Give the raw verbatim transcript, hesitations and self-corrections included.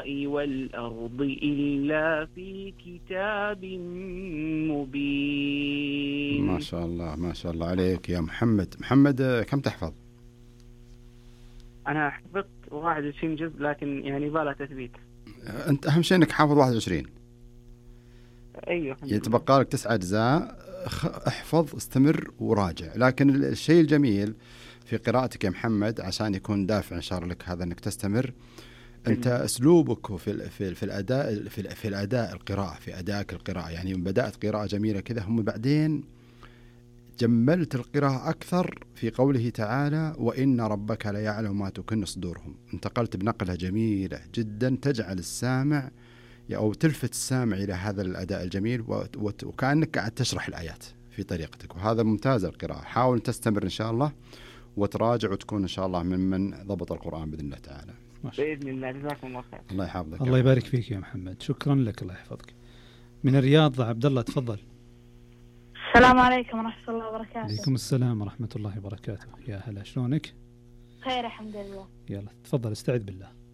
السماء والأرض إلا في كتاب مبين. ما شاء الله ما شاء الله عليك يا محمد. محمد كم تحفظ؟ أنا حفظت واحد وعشرين جزء، لكن يعني بالا تثبيت. أنت أهم شيء أنك حافظ واحد وعشرين. أيوه يتبقى لك تسعة أجزاء، احفظ استمر وراجع. لكن الشيء الجميل في قراءتك يا محمد عشان يكون دافع إن شاء الله لك هذا أنك تستمر، أنت أسلوبك في في في الأداء في, في الأداء القراءة في أدائك القراءة، يعني بدأت قراءة جميلة كذا، هم بعدين جملت القراءة أكثر في قوله تعالى وإن ربك لا يعلم ما تكن صدورهم. انتقلت بنقلة جميلة جدا تجعل السامع أو تلفت السامع إلى هذا الأداء الجميل، وكأنك قاعد تشرح الآيات في طريقتك، وهذا ممتاز القراءة. حاول تستمر إن شاء الله وتراجع وتكون إن شاء الله ممن ضبط القرآن بإذن الله تعالى. بإذن الله. جزاكم الله خير. الله يحفظك. الله يبارك فيك يا محمد، شكرا لك، الله يحفظك. من الرياض عبد الله تفضل. السلام عليكم ورحمة الله وبركاته. عليكم السلام ورحمة الله وبركاته. يا هلا، شلونك؟ خير الحمد لله. يلا تفضل استعد بالله.